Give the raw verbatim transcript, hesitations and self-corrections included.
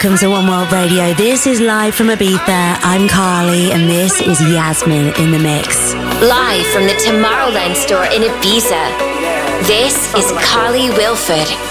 Welcome to One World Radio. This is live from Ibiza. I'm Carly, and this is Yasmin in the mix. Live from the Tomorrowland store in Ibiza. This is Carly Wilford.